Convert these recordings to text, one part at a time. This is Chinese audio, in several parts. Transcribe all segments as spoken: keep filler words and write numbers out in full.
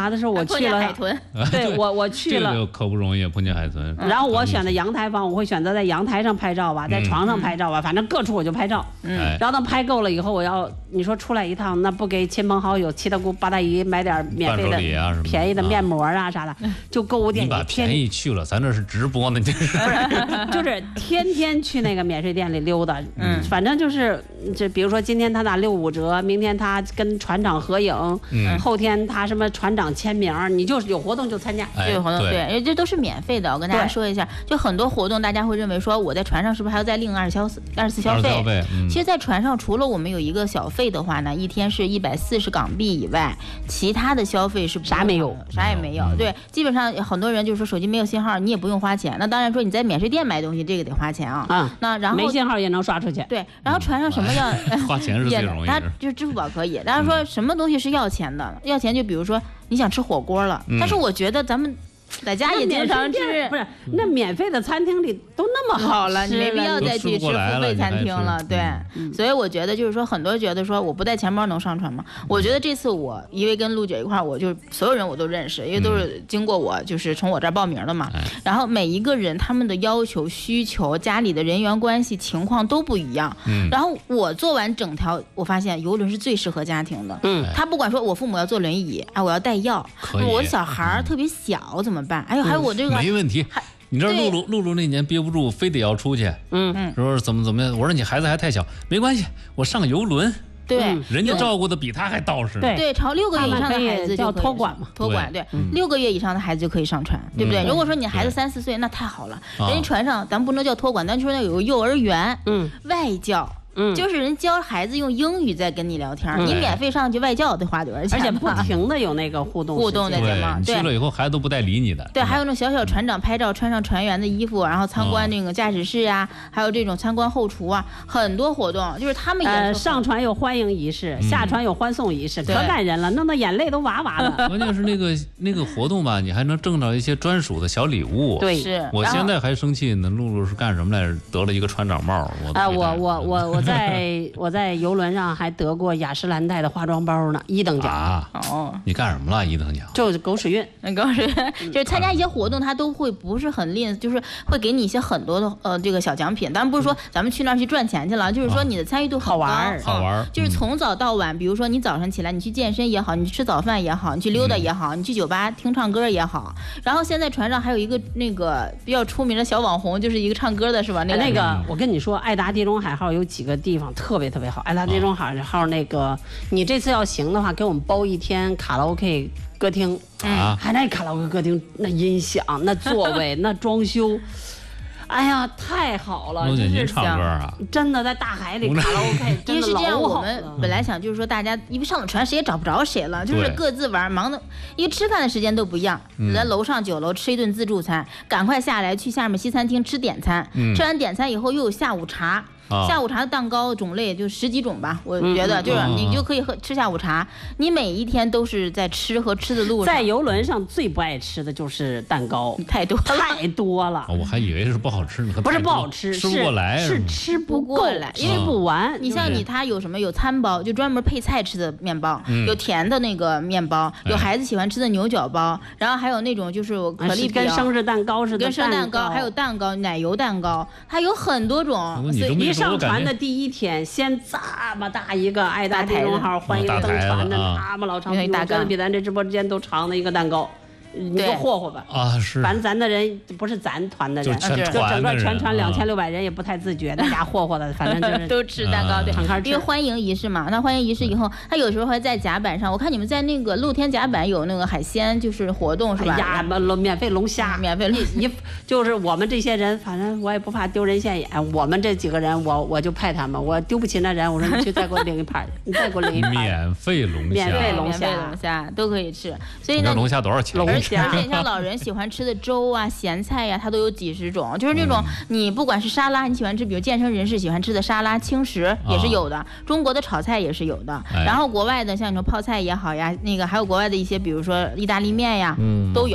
华的时候，我去了海豚， 对我我去了， 这个可不容易，碰见海豚。 然后我选的阳台房，我会选择在阳台上拍照吧，在床上拍照吧，反正各处我就拍照。嗯，然后等拍够了以后，我要你说出来一趟，那不给亲朋好友、七大姑八大姨买点免费的、便宜的面膜啊啥的，就购物店里。 你把便宜去了，咱这是直播呢，这是。 就是天天去那个免税店里溜达，嗯，反正就是这，比如说今天他打六五折，明天他跟船长合影，嗯，后天他什么船长签名，你就是有活动就参加， 哎、有活动对，因为这都是免费的。我跟大家说一下，就很多活动大家会认为说我在船上是不是还要再另二十消二十四消费？嗯、其实，在船上除了我们有一个小费的话呢，一天是一百四十港币以外，其他的消费是啥没有， 啥也没有。嗯、对，基本上很多人就是说手机没有信号，你也不用花钱。那当然说你在免税店买东西，这个得花钱啊。啊，那然后没信号也能刷出去。 对，然后船上什么要、 嗯、花钱是最容易的， 它就是支付宝可以。但是说什么东西是要钱的？要钱就比如说你想吃火锅了，嗯、但是我觉得咱们。在家也经常吃， 不是那免费的餐厅里都那么好了， 你没必要再去吃付费餐厅了。对，嗯、所以我觉得就是说，很多人觉得说我不带钱包能上船吗？嗯、我觉得这次我因为跟陆姐一块儿，我就所有人我都认识，因为都是经过我就是从我这儿报名的嘛。嗯、然后每一个人他们的要求、需求、家里的人员关系情况都不一样。嗯。然后我做完整条，我发现游轮是最适合家庭的。嗯。他不管说我父母要坐轮椅，哎，我要带药，我小孩儿特别小怎么办？哎呦，还有我这个没问题。你知道露露露露那年憋不住，非得要出去，嗯，说怎么怎么样？我说你孩子还太小，没关系，我上游轮。 对， 人家照顾的比他还到实。 对，朝六个月以上的孩子叫托管嘛， 托管对，六个月以上的孩子就可以上船，对不对？如果说你孩子三四岁，那太好了，人家船上咱不能叫托管，咱说那有个幼儿园，嗯，外教。嗯，就是人教孩子用英语在跟你聊天，嗯、你免费上去外教得花多少钱？ 而且不停的有那个互动互动的节目， 对，去了以后孩子都不带理你的。 对，还有那小小船长拍照，穿上船员的衣服，然后参观那个驾驶室呀、啊，嗯、还有这种参观后厨啊，很多活动，就是他们也、 呃、上船有欢迎仪式，嗯、下船有欢送仪式，可感人了，弄得眼泪都哇哇的。 关键是那个那个活动吧，你还能挣到一些专属的小礼物。 对， 是。 我现在还生气呢，露露是干什么来着？得了一个船长帽。我啊、呃，我我我我在。我在游轮上还得过雅诗兰黛的化妆包呢，一等奖啊！哦，你干什么了？一等奖就是狗屎运， 狗屎运就是参加一些活动，他都会不是很吝，就是会给你一些很多的呃这个小奖品。当然不是说咱们去那儿去赚钱去了，就是说你的参与度好玩， 好玩。 就是从早到晚，比如说你早上起来你去健身也好，你吃早饭也好，你去溜达也好，你去酒吧听唱歌也好。然后现在船上还有一个那个比较出名的小网红，就是一个唱歌的是吧？那个那个我跟你说，爱达地中海号有几个地方特别特别好，爱达地中海号那个，你这次要行的话，给我们包一天卡拉 OK 歌厅啊，还那卡拉 OK 歌厅那音响、那座位、那装修，哎呀，太好了！ 陆姐您唱歌啊？ 真的在大海里卡拉 OK， 因为是这样，我们本来想就是说大家，因为上了船谁也找不着谁了，就是各自玩，忙的，因为吃饭的时间都不一样。嗯、在楼上九楼吃一顿自助餐，赶快下来去下面西餐厅吃点餐，嗯、吃完点餐以后又有下午茶。下午茶的蛋糕种类就十几种吧，我觉得就是你就可以喝吃下午茶。你每一天都是在吃和吃的路上。 在游轮上最不爱吃的就是蛋糕， 太多太多了。 我还以为是不好吃呢， 不是不好吃， 吃不过来， 是吃不过来， 因为不完。 你像你它有什么有餐包，就专门配菜吃的面包，有甜的那个面包，有孩子喜欢吃的牛角包，然后还有那种就是我可丽跟生日蛋糕似的， 跟生日蛋糕，还有蛋糕，奶油蛋糕，它有很多种。 一上船的第一天，先这么大一个爱达地中海欢迎登船的那么老长，比咱比咱这直播间都长的一个蛋糕。你就霍霍吧啊！是， 反正咱的人不是咱团的人， 就整个全船两千六百人也不太自觉，大家霍霍的，反正就是都吃蛋糕，对，因为欢迎仪式嘛。那欢迎仪式以后，他有时候会在甲板上，我看你们在那个露天甲板有那个海鲜，就是活动是吧？ 呀，免费龙虾， 免费龙一就是我们这些人，反正我也不怕丢人现眼，我们这几个人，我我就派他们，我丢不起那人，我说你去再给我领一盘，你再给我领一盘。 免费龙虾， 免费龙虾， 龙虾都可以吃。所以呢， 龙虾多少钱？ 龙而且你像老人喜欢吃的粥啊、咸菜呀、啊，它都有几十种。就是这种你不管是沙拉，你喜欢吃，比如健身人士喜欢吃的沙拉、轻食也是有的，哦、中国的炒菜也是有的。哎、然后国外的像你说泡菜也好呀，那个还有国外的一些，比如说意大利面呀，嗯、都有。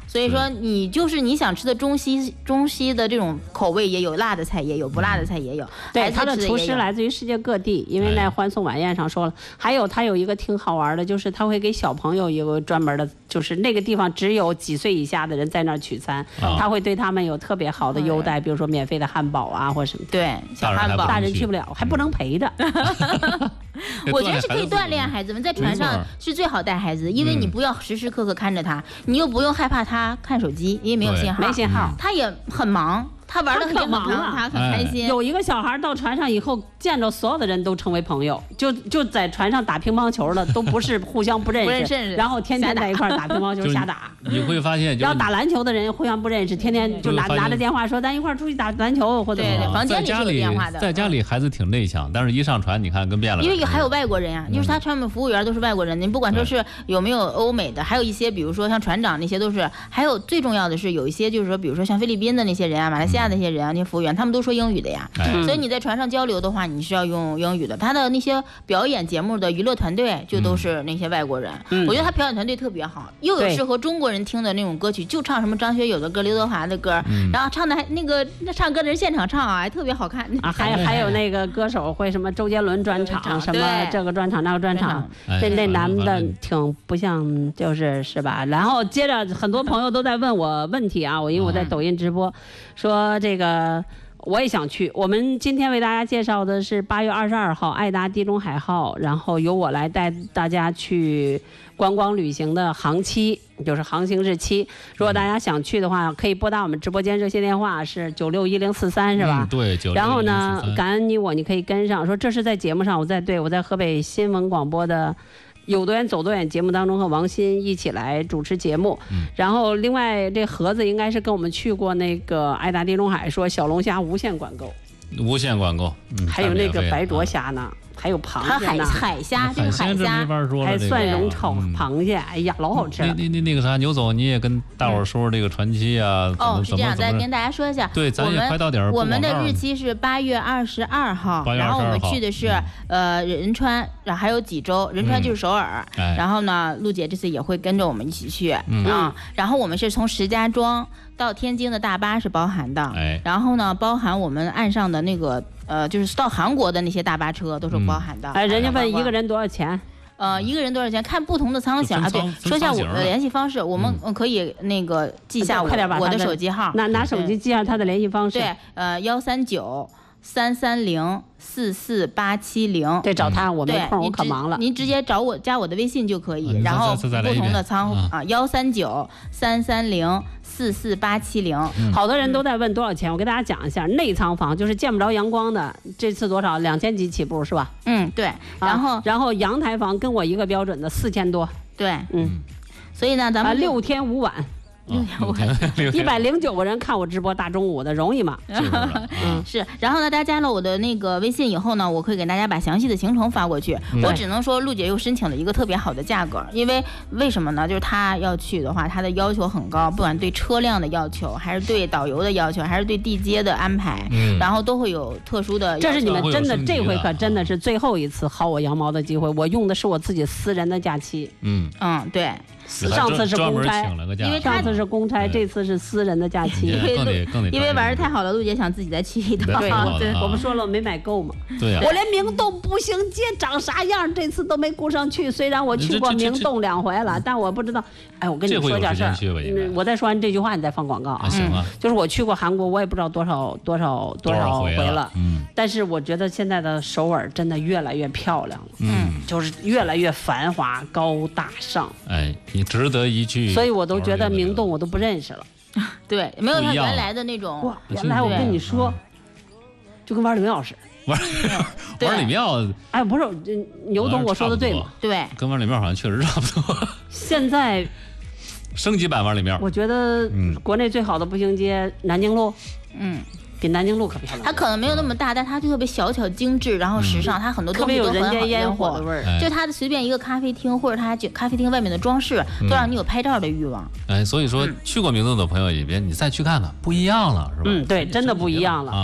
所以说你就是你想吃的中西中西的这种口味也有，辣的菜也有，不辣的菜也有。 对，他的厨师来自于世界各地，因为在欢送晚宴上说了，还有他有一个挺好玩的，就是他会给小朋友一个专门的，就是那个地方只有几岁以下的人在那儿取餐，他会对他们有特别好的优待，比如说免费的汉堡啊或什么。 对，小汉堡， 大人去不了，还不能陪着。 我觉得是可以锻炼孩子们，在船上是最好带孩子，因为你不要时时刻刻看着他，你又不用害怕他看手机，因为没有信号， 没信号， 他也很忙。他玩的很忙啊，他很开心。 有一个小孩到船上以后，见着所有的人都成为朋友，就就在船上打乒乓球的，都不是互相不认识， 不认识， 然后天天在一块打乒乓球瞎打。 你会发现， 然后打篮球的人互相不认识，天天就拿拿着电话说咱一块出去打篮球，或者对对，房间里是有电话的。 在家里孩子挺内向，但是一上船你看跟变了。 因为还有外国人呀，就是他船上服务员都是外国人，您不管说是有没有欧美的，还有一些比如说像船长那些都是，还有最重要的是有一些就是说，比如说像菲律宾的那些人啊，马来西亚那些人啊，那些服务员他们都说英语的呀， 嗯、 所以你在船上交流的话，你是要用英语的。他的那些表演节目的娱乐团队就都是那些外国人，嗯、我觉得他表演团队特别好，又有适合中国人听的那种歌曲，就唱什么张学友的歌、刘德华的歌，嗯、然后唱的还那个那唱歌的人现场唱啊，还特别好看啊，还还有那个歌手会什么周杰伦专场，什么这个专场那个专场，这那男的挺不像就是是吧？然后接着很多朋友都在问我问题啊，我因为我在抖音直播，说这个。我也想去。我们今天为大家介绍的是八月二十二号爱达地中海号，然后由我来带大家去观光旅行的航期，就是航行日期。如果大家想去的话，可以拨打我们直播间热线电话是九六一零四三，是吧？ 嗯、对， 然后呢，感恩你我，你可以跟上。说这是在节目上，我在对我在河北新闻广播的。有多远走多远节目当中和王鑫一起来主持节目，嗯、然后另外这盒子应该是跟我们去过那个爱达地中海，说小龙虾无限管购， 无限管购， 嗯、还有那个白灼虾呢。嗯还有螃蟹呢， 海虾，这个海虾， 还蒜蓉炒螃蟹，哎呀，老好吃了。 那那那个啥，牛总，你也跟大伙说说这个传奇啊。 哦，是这样，再跟大家说一下。 对，咱也快到点儿。 我们的日期是八月二十二号，然后我们去的是呃仁川，然后还有济州，仁川就是首尔。然后呢，陆姐这次也会跟着我们一起去啊。然后我们是从石家庄到天津的大巴是包含的，然后呢，包含我们岸上的那个。呃，就是到韩国的那些大巴车都是包含的。 哎、嗯，人家问一个人多少钱？ 呃，一个人多少钱？看不同的舱型啊。对，说一下我的联系方式，我们可以那个记下我、 快点把我的手机号， 拿拿手机记下他的联系方式。 对，呃，幺三九三三零四四八七零。 对，找他，我没空，我可忙了。 您直接找我，加我的微信就可以。然后不同的舱啊，幺三九三三零。四四八七零， 好多人都在问多少钱，我给大家讲一下，内舱房就是见不着阳光的，这次多少？两千几起步是吧？ 嗯，对。然后、 啊、然后阳台房跟我一个标准的四千多。 对， 嗯。 所以呢，咱们、 啊、六天五晚。 六天五一百零九个人看我直播，大中午的容易吗？ 嗯，是。然后呢，大家加了我的那个微信以后呢，我会给大家把详细的行程发过去。嗯、我只能说，陆姐又申请了一个特别好的价格，因为为什么呢？就是她要去的话，她的要求很高，不管对车辆的要求，还是对导游的要求，还是对地接的安排，嗯、然后都会有特殊的要求。 这是你们真的这回可真的是最后一次薅我羊毛的机会，我用的是我自己私人的假期。 嗯嗯，对。 上次是公差，因为上次是公差，这次是私人的假期。 因为玩的太好了，陆姐想自己再去一趟。 对，对，我们说了我没买够嘛。 对呀。 我连明洞步行街长啥样，这次都没顾上去。虽然我去过明洞两回了，但我不知道。哎，我跟你说点事儿。我再说完这句话，你再放广告啊。 行啊。 就是我去过韩国，我也不知道多少多少多少回了。嗯。但是我觉得现在的首尔真的越来越漂亮了。嗯。就是越来越繁华、高大上。 哎。你值得一去， 所以我都觉得明洞我都不认识了。 对，没有他原来的那种。 哇，原来我跟你说，就跟玩里庙似的。 玩玩里庙， 哎，不是牛总我说的对吗？ 对， 跟玩里庙好像确实差不多。 现在升级版玩里庙， 我觉得国内最好的步行街南京路，嗯。比南京路可漂亮。 它可能没有那么大，但它就特别小巧精致，然后时尚，它很多东西都很好烟火的味儿。 就它的随便一个咖啡厅，或者它咖啡厅外面的装饰，都让你有拍照的欲望。 哎，所以说去过明洞的朋友里边，你再去看看，不一样了，是吧？ 嗯，对，真的不一样了啊。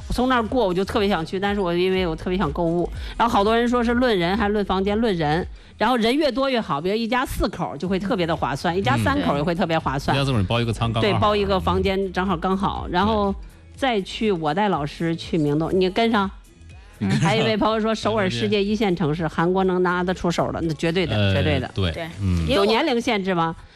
我从那儿过我就特别想去，但是我因为我特别想购物，然后好多人说是论人还论房间论人，然后人越多越好，比如一家四口就会特别的划算，一家三口也会特别划算。 一家四口包一个仓刚好。 对，包一个房间正好刚好，然后再去我带老师去明洞，你跟上。还有一位朋友说，首尔世界一线城市，韩国能拿得出手的，那绝对的， 呃、 绝对的。 对对， 嗯， 有年龄限制吗？